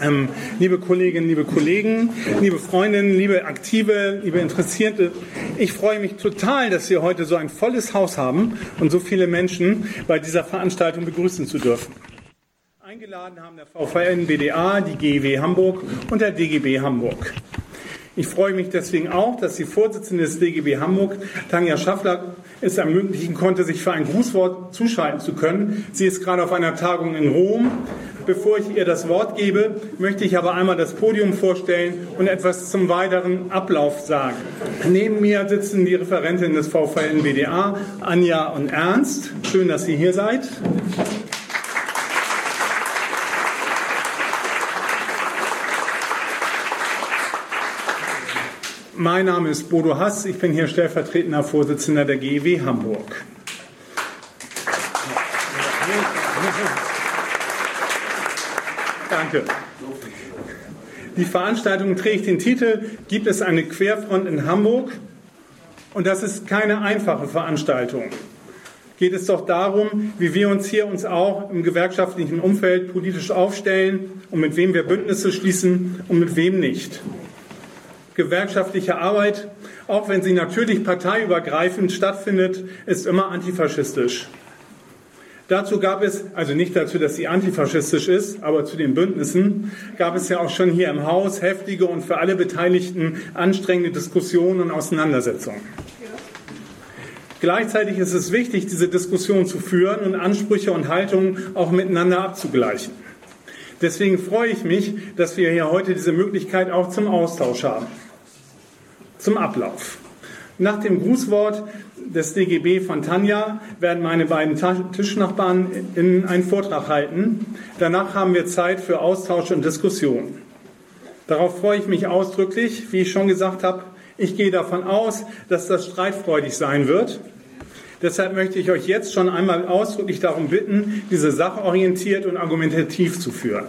Liebe Kolleginnen, liebe Kollegen, liebe Freundinnen, liebe Aktive, liebe Interessierte, ich freue mich total, dass wir heute so ein volles Haus haben und so viele Menschen bei dieser Veranstaltung begrüßen zu dürfen. Eingeladen haben der VVN-BDA, die GEW Hamburg und der DGB Hamburg. Ich freue mich deswegen auch, dass die Vorsitzende des DGB Hamburg, Tanja Schaffler, es ermöglichen konnte, sich für ein Grußwort zuschalten zu können. Sie ist gerade auf einer Tagung in Rom. Bevor ich ihr das Wort gebe, möchte ich aber einmal das Podium vorstellen und etwas zum weiteren Ablauf sagen. Neben mir sitzen die Referentinnen des VVN-BDA, Anja und Ernst. Schön, dass Sie hier seid. Mein Name ist Bodo Hass, ich bin hier stellvertretender Vorsitzender der GEW Hamburg. Danke. Die Veranstaltung trägt den Titel „Gibt es eine Querfront in Hamburg?" Und das ist keine einfache Veranstaltung. Geht es doch darum, wie wir uns auch im gewerkschaftlichen Umfeld politisch aufstellen und mit wem wir Bündnisse schließen und mit wem nicht. Gewerkschaftliche Arbeit, auch wenn sie natürlich parteiübergreifend stattfindet, ist immer antifaschistisch. Dazu gab es, also nicht dazu, dass sie antifaschistisch ist, aber zu den Bündnissen gab es ja auch schon hier im Haus heftige und für alle Beteiligten anstrengende Diskussionen und Auseinandersetzungen. Gleichzeitig ist es wichtig, diese Diskussion zu führen und Ansprüche und Haltungen auch miteinander abzugleichen. Deswegen freue ich mich, dass wir hier heute diese Möglichkeit auch zum Austausch haben. Zum Ablauf. Nach dem Grußwort des DGB von Tanja werden meine beiden Tischnachbarn einen Vortrag halten. Danach haben wir Zeit für Austausch und Diskussion. Darauf freue ich mich ausdrücklich. Wie ich schon gesagt habe, ich gehe davon aus, dass das streitfreudig sein wird. Deshalb möchte ich euch jetzt schon einmal ausdrücklich darum bitten, diese sachorientiert und argumentativ zu führen.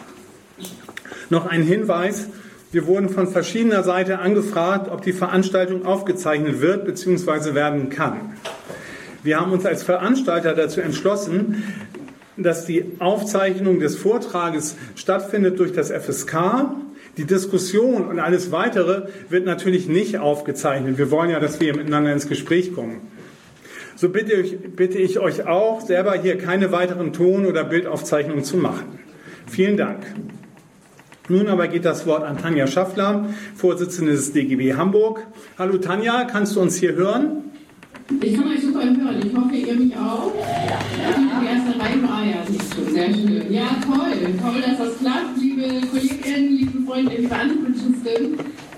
Noch ein Hinweis: Wir wurden von verschiedener Seite angefragt, ob die Veranstaltung aufgezeichnet wird bzw. werden kann. Wir haben uns als Veranstalter dazu entschlossen, dass die Aufzeichnung des Vortrages stattfindet durch das FSK. Die Diskussion und alles Weitere wird natürlich nicht aufgezeichnet. Wir wollen ja, dass wir miteinander ins Gespräch kommen. So bitte ich euch auch, selber hier keine weiteren Ton- oder Bildaufzeichnungen zu machen. Vielen Dank. Nun aber geht das Wort an Tanja Schaffler, Vorsitzende des DGB Hamburg. Hallo Tanja, kannst du uns hier hören? Ich kann euch super hören. Ich hoffe, ihr mich auch. Die erste Reihe war ja nicht so sehr schön. Ja, toll. Toll, dass das klappt. Liebe Kolleginnen, liebe Freunde, liebe Antifaschisten.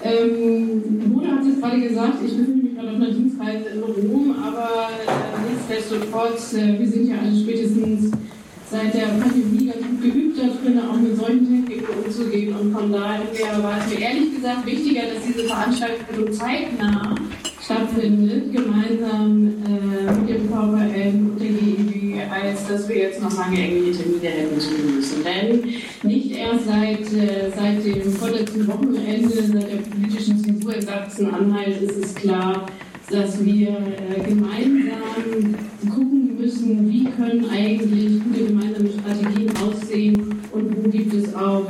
Bodo hat es gerade gesagt, ich befinde mich gerade auf einer Dienstreise in Rom, aber nichtsdestotrotz, wir sind ja alle spätestens seit der Pandemie ganz gut geübt darin, auch mit solchen Techniken umzugehen. Und von daher war es mir ehrlich gesagt wichtiger, dass diese Veranstaltung zeitnah stattfindet, gemeinsam mit dem VVN und der GEW, als dass wir jetzt noch lange irgendwelche Termine hätten tun müssen. Denn nicht erst seit dem vorletzten Wochenende, seit der politischen Zensur in Sachsen-Anhalt ist es klar, dass wir gemeinsam gucken müssen, wie können eigentlich gute gemeinsame Strategien aussehen und wo gibt es auch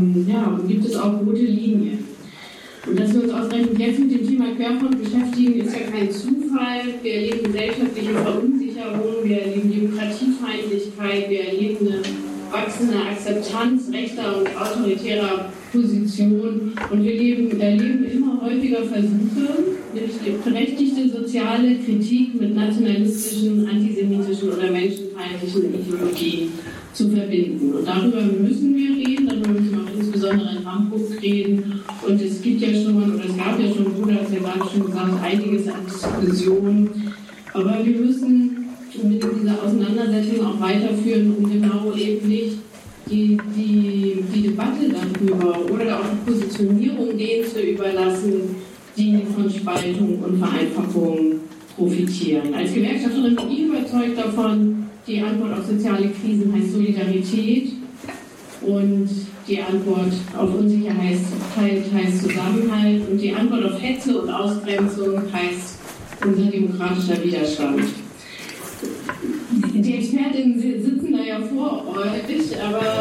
rote Linien. Und dass wir uns ausreichend jetzt mit dem Thema Querfront beschäftigen, ist ja kein Zufall. Wir erleben gesellschaftliche Verunsicherung, wir erleben Demokratiefeindlichkeit, wir erleben eine wachsende Akzeptanz rechter und autoritärer Positionen und wir erleben immer häufiger Versuche, berechtigte soziale Kritik mit nationalistischen, antisemitischen oder menschenfeindlichen Ideologien zu verbinden. Und darüber müssen wir reden, darüber müssen wir auch insbesondere in Hamburg reden. Und es gibt ja schon, oder es gab ja schon, Bruder hat ja gerade schon gesagt, einiges an Diskussionen. Aber wir müssen mit dieser Auseinandersetzung auch weiterführen, um genau eben nicht die Debatte darüber oder auch die Positionierung denen zu überlassen, die von Spaltung und Vereinfachung profitieren. Als Gewerkschafterin bin ich überzeugt davon, die Antwort auf soziale Krisen heißt Solidarität und die Antwort auf Unsicherheit heißt Zusammenhalt und die Antwort auf Hetze und Ausgrenzung heißt unser demokratischer Widerstand. Die Expertinnen sitzen da ja vor euch, aber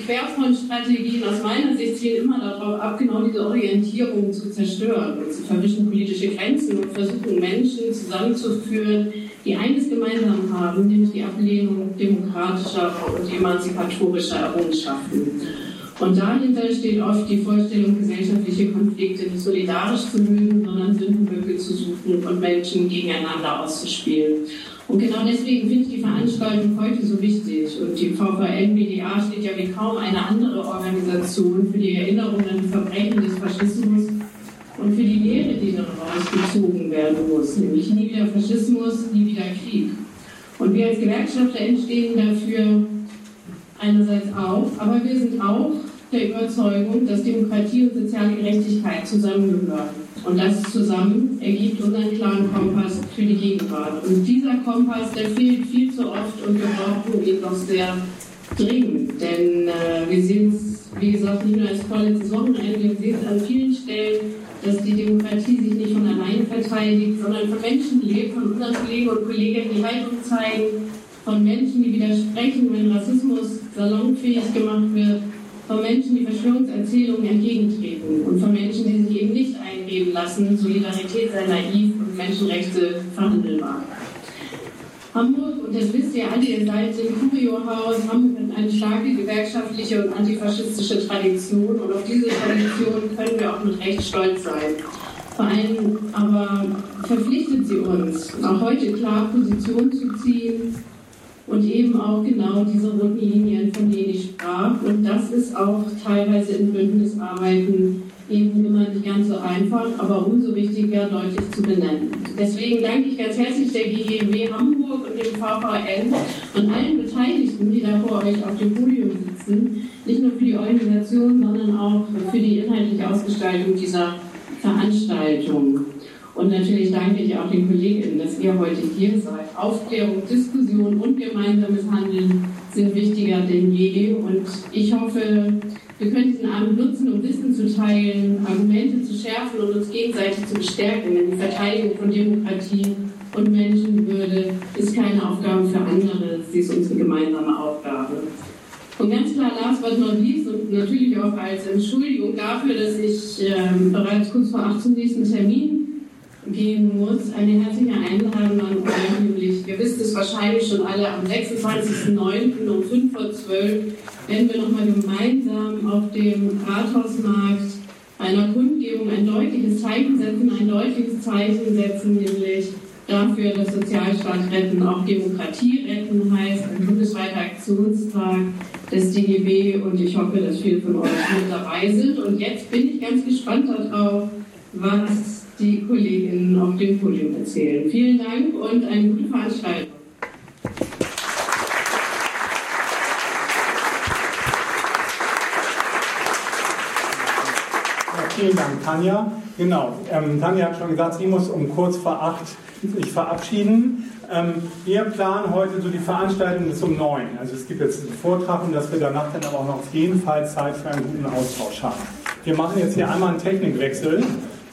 Querfrontstrategien aus meiner Sicht zielen immer darauf ab, genau diese Orientierung zu zerstören. Und sie verwischen politische Grenzen und versuchen Menschen zusammenzuführen, die eines gemeinsam haben, nämlich die Ablehnung demokratischer und emanzipatorischer Errungenschaften. Und dahinter steht oft die Vorstellung, gesellschaftliche Konflikte nicht solidarisch zu lösen, sondern Sündenböcke zu suchen und Menschen gegeneinander auszuspielen. Und genau deswegen finde ich die Veranstaltung heute so wichtig. Und die VVN-BDA steht ja wie kaum eine andere Organisation für die Erinnerung an die Verbrechen des Faschismus und für die Lehre, die daraus gezogen werden muss, nämlich nie wieder Faschismus, nie wieder Krieg. Und wir als Gewerkschafter entstehen dafür einerseits auch, aber wir sind auch der Überzeugung, dass Demokratie und soziale Gerechtigkeit zusammengehören. Und das zusammen ergibt unseren klaren Kompass für die Gegenwart. Und dieser Kompass, der fehlt viel zu oft und wir brauchen ihn doch sehr dringend. Denn wir sehen es, wie gesagt, nicht nur als vorletztes Wochenende, wir sehen es an vielen Stellen, dass die Demokratie sich nicht von alleine verteidigt, sondern von Menschen lebt, von unseren Kollegen und Kolleginnen, die Haltung zeigen, von Menschen, die widersprechen, wenn Rassismus salonfähig gemacht wird, von Menschen, die Verschwörungserzählungen entgegentreten und von Menschen, die sich eben nicht einreden lassen, Solidarität sei naiv und Menschenrechte verhandelbar. Hamburg, und das wisst ihr alle, ihr seid im Curio-Haus, Hamburg hat eine starke gewerkschaftliche und antifaschistische Tradition und auf diese Tradition können wir auch mit Recht stolz sein. Vor allem aber verpflichtet sie uns, auch heute klar Position zu ziehen, und eben auch genau diese roten Linien, von denen ich sprach. Und das ist auch teilweise in Bündnisarbeiten eben immer nicht ganz so einfach, aber umso wichtiger deutlich zu benennen. Deswegen danke ich ganz herzlich der GGW Hamburg und dem VVN und allen Beteiligten, die da vor euch auf dem Podium sitzen, nicht nur für die Organisation, sondern auch für die inhaltliche Ausgestaltung dieser Veranstaltung. Und natürlich danke ich auch den KollegInnen, dass ihr heute hier seid. Aufklärung, Diskussion und gemeinsames Handeln sind wichtiger denn je. Und ich hoffe, wir können diesen Abend nutzen, um Wissen zu teilen, Argumente zu schärfen und uns gegenseitig zu bestärken. Denn die Verteidigung von Demokratie und Menschenwürde ist keine Aufgabe für andere, sie ist unsere gemeinsame Aufgabe. Und ganz klar, last but not least, und natürlich auch als Entschuldigung dafür, dass ich bereits kurz vor 8 zum nächsten Termin gehen muss, eine herzliche Einladung an euch, nämlich, ihr wisst es wahrscheinlich schon alle, am 26.09. um 5 vor 12 werden wir nochmal gemeinsam auf dem Rathausmarkt einer Kundgebung ein deutliches Zeichen setzen, nämlich dafür, dass Sozialstaat retten auch Demokratie retten heißt, ein bundesweiter Aktionstag des DGB, und ich hoffe, dass viele von euch mit dabei sind. Und jetzt bin ich ganz gespannt darauf, was die Kolleginnen auf dem Podium erzählen. Vielen Dank und eine gute Veranstaltung. Ja, vielen Dank, Tanja. Genau, Tanja hat schon gesagt, sie muss um kurz vor 8 sich verabschieden. Wir planen heute so die Veranstaltung bis um 9. Also es gibt jetzt einen Vortrag und dass wir danach dann aber auch noch auf jeden Fall Zeit für einen guten Austausch haben. Wir machen jetzt hier einmal einen Technikwechsel.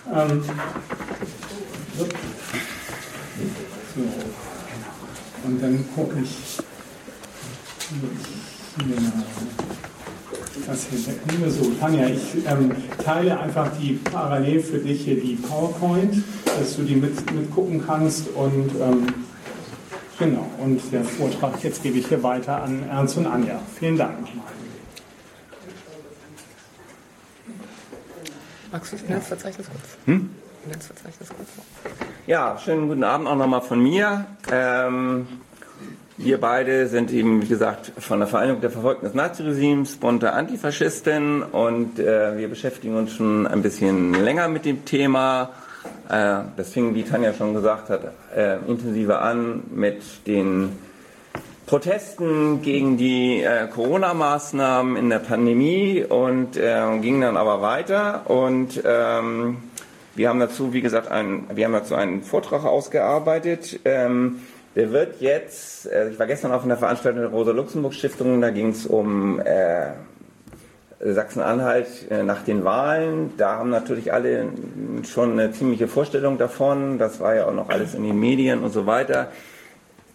So. Und dann gucke ich das hier weg. So, Tanja, ich teile einfach die parallel für dich hier die PowerPoint, dass du die mitgucken kannst und genau, und der Vortrag jetzt gebe ich hier weiter an Ernst und Anja. Vielen Dank. Magst du das Inhaltsverzeichnis kurz? Inhaltsverzeichnis kurz. Ja, schönen guten Abend auch nochmal von mir. Wir beide sind eben, wie gesagt, von der Vereinigung der Verfolgten des Naziregimes, bunte Antifaschisten, und wir beschäftigen uns schon ein bisschen länger mit dem Thema. Das fing, wie Tanja schon gesagt hat, intensiver an mit den Protesten gegen die Corona-Maßnahmen in der Pandemie und ging dann aber weiter, und wir haben dazu, wie gesagt, einen Vortrag ausgearbeitet. Der wird jetzt, ich war gestern auf einer Veranstaltung der Rosa-Luxemburg-Stiftung, da ging es um Sachsen-Anhalt nach den Wahlen. Da haben natürlich alle schon eine ziemliche Vorstellung davon, das war ja auch noch alles in den Medien und so weiter.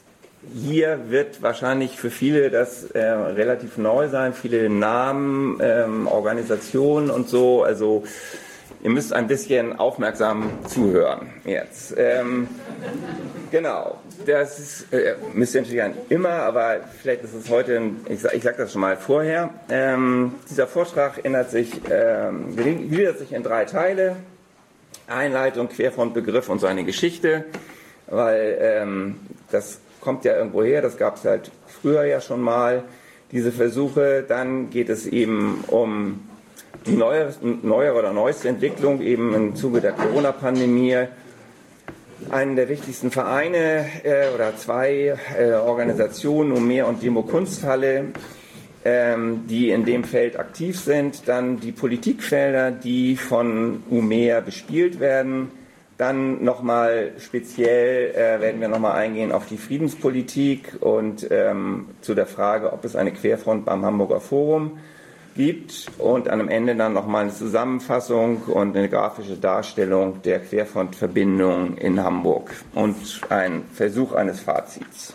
hier wird wahrscheinlich für viele das relativ neu sein, viele Namen, Organisationen und so, also ihr müsst ein bisschen aufmerksam zuhören jetzt. Genau, das ist, müsst ihr natürlich nicht immer, aber vielleicht ist es heute, ich sage das schon mal vorher, dieser Vortrag gliedert sich in 3 Teile: Einleitung, Querfrontbegriff und seine Geschichte, weil das kommt ja irgendwo her, das gab es halt früher ja schon mal, diese Versuche. Dann geht es eben um die neuere oder neueste Entwicklung, eben im Zuge der Corona-Pandemie. Einen der wichtigsten Vereine oder 2 Organisationen, Umer und Demo Kunsthalle, die in dem Feld aktiv sind. Dann die Politikfelder, die von Umer bespielt werden. Dann nochmal speziell werden wir nochmal eingehen auf die Friedenspolitik und zu der Frage, ob es eine Querfront beim Hamburger Forum gibt, und am Ende dann nochmal eine Zusammenfassung und eine grafische Darstellung der Querfrontverbindung in Hamburg und ein Versuch eines Fazits.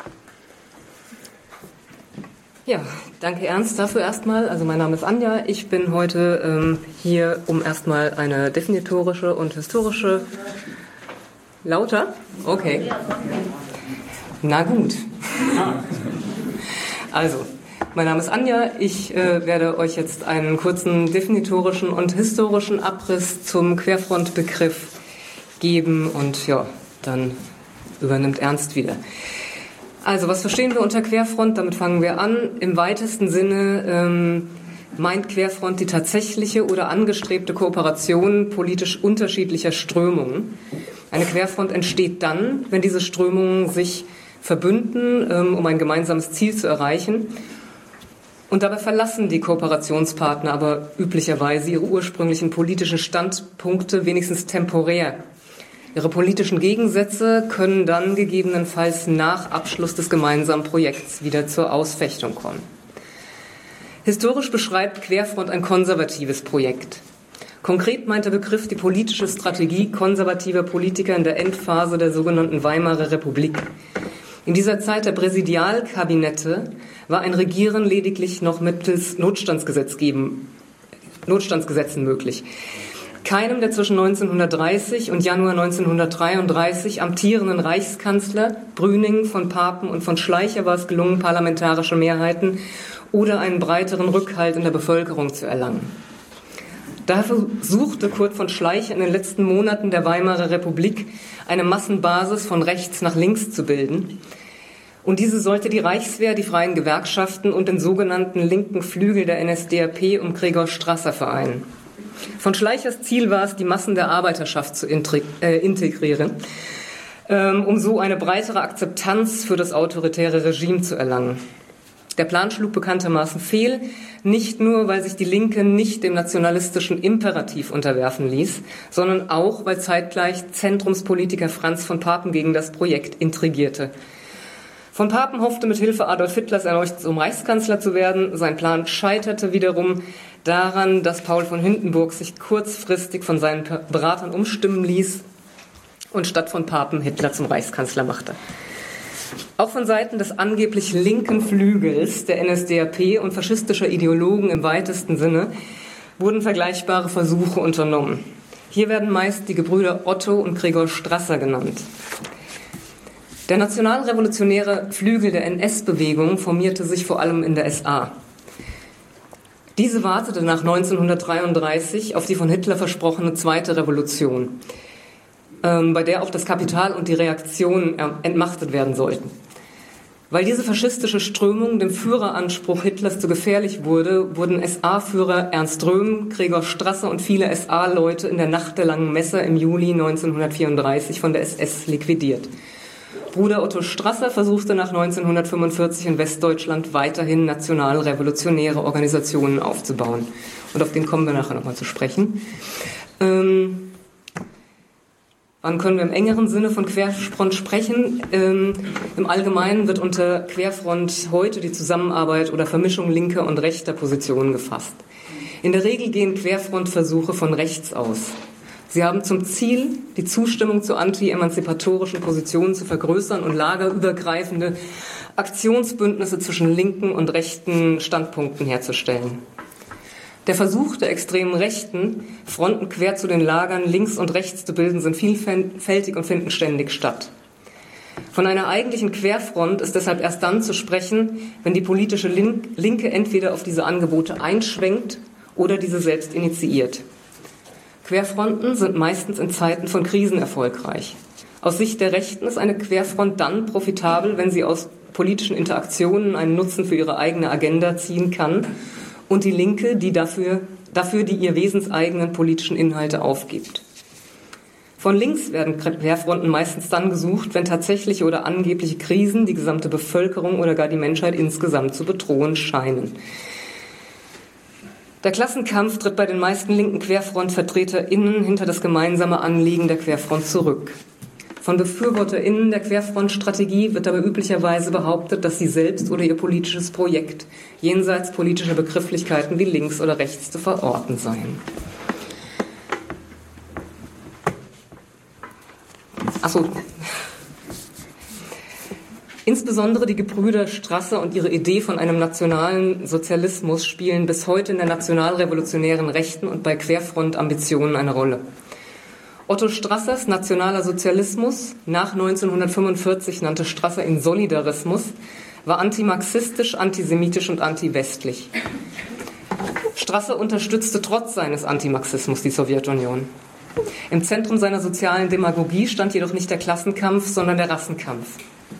Ja, danke Ernst dafür erstmal. Also mein Name ist Anja. Ich bin heute hier, um erstmal eine definitorische und historische... Lauter? Okay. Na gut. Also, mein Name ist Anja. Ich werde euch jetzt einen kurzen definitorischen und historischen Abriss zum Querfrontbegriff geben und ja, dann übernimmt Ernst wieder. Also, was verstehen wir unter Querfront? Damit fangen wir an. Im weitesten Sinne meint Querfront die tatsächliche oder angestrebte Kooperation politisch unterschiedlicher Strömungen. Eine Querfront entsteht dann, wenn diese Strömungen sich verbünden, um ein gemeinsames Ziel zu erreichen. Und dabei verlassen die Kooperationspartner aber üblicherweise ihre ursprünglichen politischen Standpunkte wenigstens temporär. Ihre politischen Gegensätze können dann gegebenenfalls nach Abschluss des gemeinsamen Projekts wieder zur Ausfechtung kommen. Historisch beschreibt Querfront ein konservatives Projekt. Konkret meint der Begriff die politische Strategie konservativer Politiker in der Endphase der sogenannten Weimarer Republik. In dieser Zeit der Präsidialkabinette war ein Regieren lediglich noch mittels Notstandsgesetzen möglich. Keinem der zwischen 1930 und Januar 1933 amtierenden Reichskanzler Brüning, von Papen und von Schleicher war es gelungen, parlamentarische Mehrheiten oder einen breiteren Rückhalt in der Bevölkerung zu erlangen. Daher versuchte Kurt von Schleicher in den letzten Monaten der Weimarer Republik eine Massenbasis von rechts nach links zu bilden. Und diese sollte die Reichswehr, die freien Gewerkschaften und den sogenannten linken Flügel der NSDAP um Gregor Strasser vereinen. Von Schleichers Ziel war es, die Massen der Arbeiterschaft zu integrieren, um so eine breitere Akzeptanz für das autoritäre Regime zu erlangen. Der Plan schlug bekanntermaßen fehl, nicht nur, weil sich die Linke nicht dem nationalistischen Imperativ unterwerfen ließ, sondern auch, weil zeitgleich Zentrumspolitiker Franz von Papen gegen das Projekt intrigierte. Von Papen hoffte mit Hilfe Adolf Hitlers erneut zum Reichskanzler zu werden. Sein Plan scheiterte wiederum daran, dass Paul von Hindenburg sich kurzfristig von seinen Beratern umstimmen ließ und statt von Papen Hitler zum Reichskanzler machte. Auch von Seiten des angeblich linken Flügels der NSDAP und faschistischer Ideologen im weitesten Sinne wurden vergleichbare Versuche unternommen. Hier werden meist die Gebrüder Otto und Gregor Strasser genannt. Der nationalrevolutionäre Flügel der NS-Bewegung formierte sich vor allem in der SA. Diese wartete nach 1933 auf die von Hitler versprochene zweite Revolution, bei der auch das Kapital und die Reaktion entmachtet werden sollten. Weil diese faschistische Strömung dem Führeranspruch Hitlers zu gefährlich wurde, wurden SA-Führer Ernst Röhm, Gregor Strasser und viele SA-Leute in der Nacht der langen Messe im Juli 1934 von der SS liquidiert. Bruder Otto Strasser versuchte nach 1945 in Westdeutschland weiterhin nationalrevolutionäre Organisationen aufzubauen. Und auf den kommen wir nachher nochmal zu sprechen. Wann können wir im engeren Sinne von Querfront sprechen? Im Allgemeinen wird unter Querfront heute die Zusammenarbeit oder Vermischung linker und rechter Positionen gefasst. In der Regel gehen Querfrontversuche von rechts aus. Sie haben zum Ziel, die Zustimmung zu anti-emanzipatorischen Positionen zu vergrößern und lagerübergreifende Aktionsbündnisse zwischen linken und rechten Standpunkten herzustellen. Der Versuch der extremen Rechten, Fronten quer zu den Lagern links und rechts zu bilden, sind vielfältig und finden ständig statt. Von einer eigentlichen Querfront ist deshalb erst dann zu sprechen, wenn die politische Linke entweder auf diese Angebote einschwenkt oder diese selbst initiiert. Querfronten sind meistens in Zeiten von Krisen erfolgreich. Aus Sicht der Rechten ist eine Querfront dann profitabel, wenn sie aus politischen Interaktionen einen Nutzen für ihre eigene Agenda ziehen kann und die Linke, die dafür die ihr wesenseigenen politischen Inhalte aufgibt. Von links werden Querfronten meistens dann gesucht, wenn tatsächliche oder angebliche Krisen die gesamte Bevölkerung oder gar die Menschheit insgesamt zu bedrohen scheinen. Der Klassenkampf tritt bei den meisten linken QuerfrontvertreterInnen hinter das gemeinsame Anliegen der Querfront zurück. Von BefürworterInnen der Querfrontstrategie wird aber üblicherweise behauptet, dass sie selbst oder ihr politisches Projekt jenseits politischer Begrifflichkeiten wie links oder rechts zu verorten seien. Achso. Insbesondere die Gebrüder Strasser und ihre Idee von einem nationalen Sozialismus spielen bis heute in der nationalrevolutionären Rechten und bei Querfront-Ambitionen eine Rolle. Otto Strassers nationaler Sozialismus, nach 1945 nannte Strasser ihn Solidarismus, war antimarxistisch, antisemitisch und antiwestlich. Strasser unterstützte trotz seines Antimarxismus die Sowjetunion. Im Zentrum seiner sozialen Demagogie stand jedoch nicht der Klassenkampf, sondern der Rassenkampf.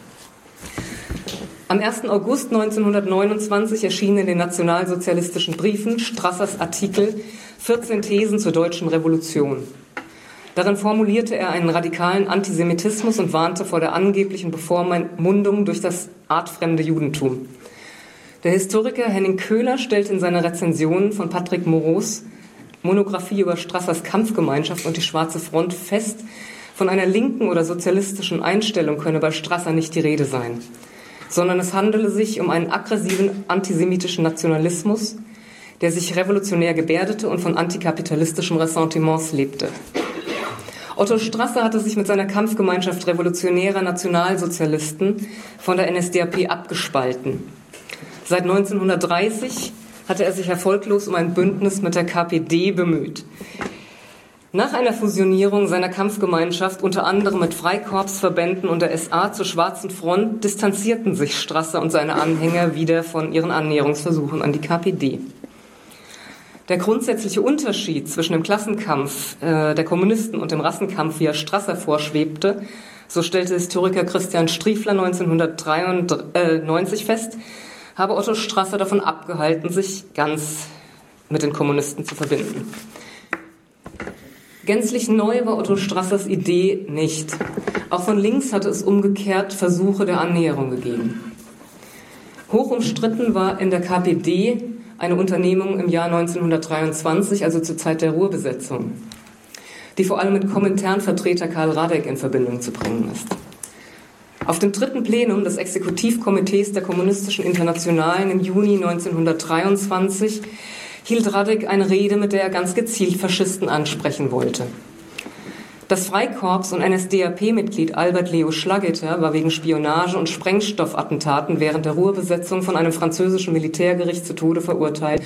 Am 1. August 1929 erschien in den nationalsozialistischen Briefen Strassers Artikel 14 Thesen zur deutschen Revolution. Darin formulierte er einen radikalen Antisemitismus und warnte vor der angeblichen Bevormundung durch das artfremde Judentum. Der Historiker Henning Köhler stellte in seiner Rezension von Patrick Moreaus Monographie über Strassers Kampfgemeinschaft und die Schwarze Front fest, von einer linken oder sozialistischen Einstellung könne bei Strasser nicht die Rede sein, sondern es handele sich um einen aggressiven antisemitischen Nationalismus, der sich revolutionär gebärdete und von antikapitalistischem Ressentiments lebte. Otto Strasser hatte sich mit seiner Kampfgemeinschaft revolutionärer Nationalsozialisten von der NSDAP abgespalten. Seit 1930 hatte er sich erfolglos um ein Bündnis mit der KPD bemüht. Nach einer Fusionierung seiner Kampfgemeinschaft, unter anderem mit Freikorpsverbänden und der SA zur Schwarzen Front, distanzierten sich Strasser und seine Anhänger wieder von ihren Annäherungsversuchen an die KPD. Der grundsätzliche Unterschied zwischen dem Klassenkampf der Kommunisten und dem Rassenkampf, wie er Strasser vorschwebte, so stellte Historiker Christian Striefler 1993 fest, habe Otto Strasser davon abgehalten, sich ganz mit den Kommunisten zu verbinden. Gänzlich neu war Otto Strassers Idee nicht. Auch von links hatte es umgekehrt Versuche der Annäherung gegeben. Hoch umstritten war in der KPD eine Unternehmung im Jahr 1923, also zur Zeit der Ruhrbesetzung, die vor allem mit Kominternvertreter Karl Radek in Verbindung zu bringen ist. Auf dem 3. Plenum des Exekutivkomitees der Kommunistischen Internationalen im Juni 1923 hielt Radek eine Rede, mit der er ganz gezielt Faschisten ansprechen wollte. Das Freikorps- und NSDAP-Mitglied Albert Leo Schlageter war wegen Spionage und Sprengstoffattentaten während der Ruhrbesetzung von einem französischen Militärgericht zu Tode verurteilt